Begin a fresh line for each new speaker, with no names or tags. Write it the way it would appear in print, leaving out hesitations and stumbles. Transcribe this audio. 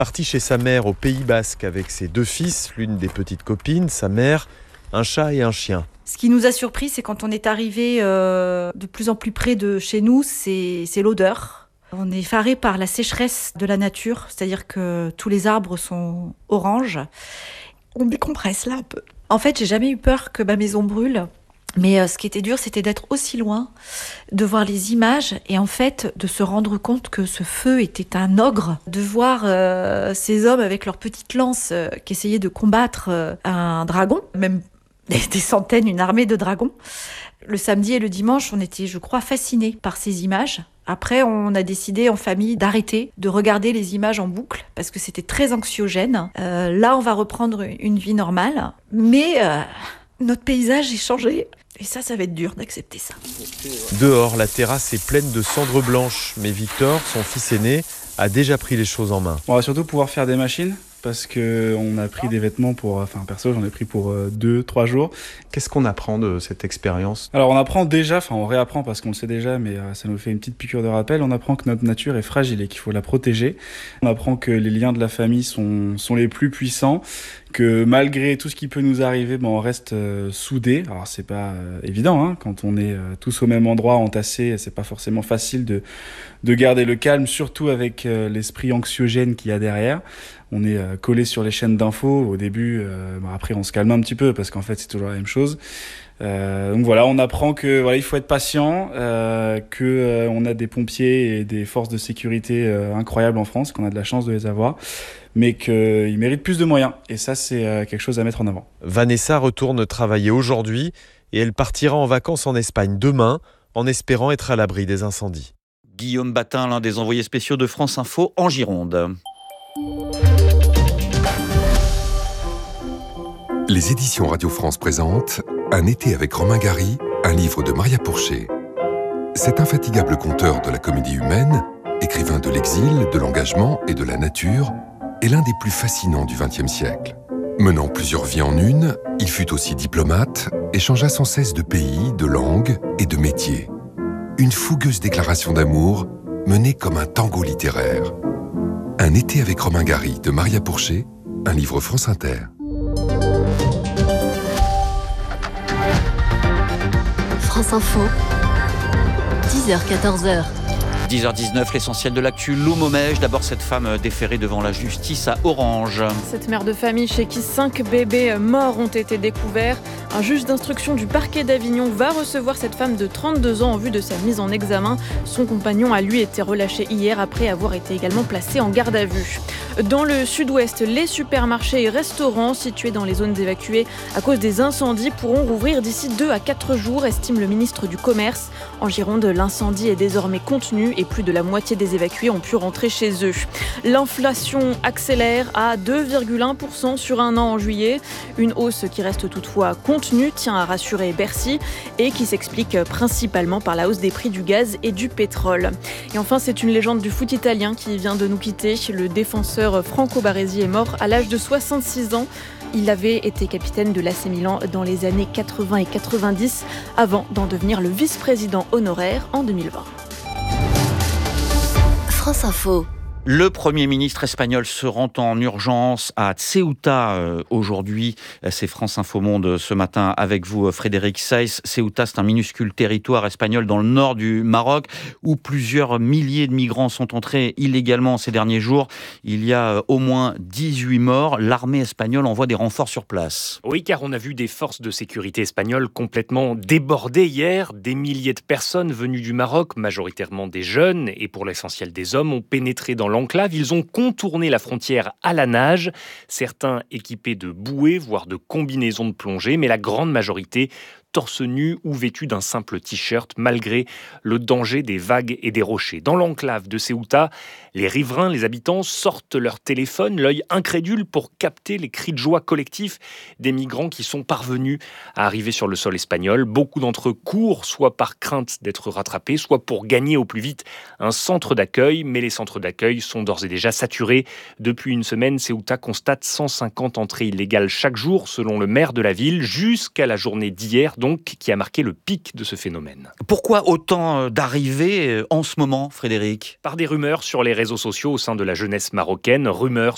Parti chez sa mère au Pays Basque avec ses 2 fils, l'une des petites copines, sa mère, un chat et un chien.
Ce qui nous a surpris, c'est quand on est arrivé de plus en plus près de chez nous, c'est l'odeur. On est effaré par la sécheresse de la nature, c'est-à-dire que tous les arbres sont oranges. On décompresse là un peu. En fait, j'ai jamais eu peur que ma maison brûle. Mais ce qui était dur, c'était d'être aussi loin, de voir les images et en fait de se rendre compte que ce feu était un ogre, de voir ces hommes avec leurs petites lances qui essayaient de combattre un dragon, même des centaines, une armée de dragons. Le samedi et le dimanche, on était, je crois, fascinés par ces images. Après, on a décidé en famille d'arrêter de regarder les images en boucle parce que c'était très anxiogène. Là, on va reprendre une vie normale, mais notre paysage est changé. Et ça va être dur d'accepter ça.
Dehors, la terrasse est pleine de cendres blanches, mais Victor, son fils aîné, a déjà pris les choses en main.
On va surtout pouvoir faire des machines, parce qu'on a pris des vêtements perso, j'en ai pris pour 2-3 jours.
Qu'est-ce qu'on apprend de cette expérience ?
Alors on apprend déjà, on réapprend parce qu'on le sait déjà, mais ça nous fait une petite piqûre de rappel. On apprend que notre nature est fragile et qu'il faut la protéger. On apprend que les liens de la famille sont les plus puissants, que malgré tout ce qui peut nous arriver, on reste soudés. Alors c'est pas évident, quand on est tous au même endroit, entassés, c'est pas forcément facile de garder le calme, surtout avec l'esprit anxiogène qu'il y a derrière. On est collé sur les chaînes d'infos au début, après on se calme un petit peu parce qu'en fait c'est toujours la même chose. Donc voilà, on apprend que il faut être patient, que on a des pompiers et des forces de sécurité incroyables en France, qu'on a de la chance de les avoir, mais qu'ils méritent plus de moyens. Et ça, c'est quelque chose à mettre en avant.
Vanessa retourne travailler aujourd'hui et elle partira en vacances en Espagne demain, en espérant être à l'abri des incendies.
Guillaume Batin, l'un des envoyés spéciaux de France Info en Gironde.
Les éditions Radio France présentent Un été avec Romain Gary, un livre de Maria Pourchet. Cet infatigable conteur de la comédie humaine, écrivain de l'exil, de l'engagement et de la nature, est l'un des plus fascinants du XXe siècle. Menant plusieurs vies en une, il fut aussi diplomate et changea sans cesse de pays, de langue et de métier. Une fougueuse déclaration d'amour menée comme un tango littéraire. Un été avec Romain Gary de Maria Pourchet, un livre France Inter.
France Info, 10h-14h.
10h19, l'essentiel de l'actu, Lou Momège. D'abord, cette femme déférée devant la justice à Orange.
Cette mère de famille chez qui 5 bébés morts ont été découverts. Un juge d'instruction du parquet d'Avignon va recevoir cette femme de 32 ans en vue de sa mise en examen. Son compagnon a lui été relâché hier après avoir été également placé en garde à vue. Dans le sud-ouest, les supermarchés et restaurants situés dans les zones évacuées à cause des incendies pourront rouvrir d'ici 2 à 4 jours, estime le ministre du Commerce. En Gironde, l'incendie est désormais contenu et plus de la moitié des évacués ont pu rentrer chez eux. L'inflation accélère à 2,1% sur un an en juillet. Une hausse qui reste toutefois contenue, tient à rassurer Bercy, et qui s'explique principalement par la hausse des prix du gaz et du pétrole. Et enfin, c'est une légende du foot italien qui vient de nous quitter. Le défenseur Franco Baresi est mort à l'âge de 66 ans. Il avait été capitaine de l'AC Milan dans les années 80 et 90 avant d'en devenir le vice-président honoraire en 2020.
France Info.
Le Premier ministre espagnol se rend en urgence à Ceuta aujourd'hui. C'est France Info Monde ce matin avec vous, Frédéric Seyss. Ceuta, c'est un minuscule territoire espagnol dans le nord du Maroc où plusieurs milliers de migrants sont entrés illégalement ces derniers jours. Il y a au moins 18 morts. L'armée espagnole envoie des renforts sur place.
Oui, car on a vu des forces de sécurité espagnoles complètement débordées hier. Des milliers de personnes venues du Maroc, majoritairement des jeunes et pour l'essentiel des hommes, ont pénétré dans l'enclave. Ils ont contourné la frontière à la nage, certains équipés de bouées, voire de combinaisons de plongée, mais la grande majorité torse nu ou vêtu d'un simple t-shirt, malgré le danger des vagues et des rochers. Dans l'enclave de Ceuta, les riverains, les habitants sortent leur téléphone, l'œil incrédule pour capter les cris de joie collectifs des migrants qui sont parvenus à arriver sur le sol espagnol. Beaucoup d'entre eux courent, soit par crainte d'être rattrapés, soit pour gagner au plus vite un centre d'accueil. Mais les centres d'accueil sont d'ores et déjà saturés. Depuis une semaine, Ceuta constate 150 entrées illégales chaque jour, selon le maire de la ville, jusqu'à la journée d'hier, donc, qui a marqué le pic de ce phénomène.
Pourquoi autant d'arrivées en ce moment, Frédéric ?
Par des rumeurs sur les réseaux sociaux au sein de la jeunesse marocaine, rumeurs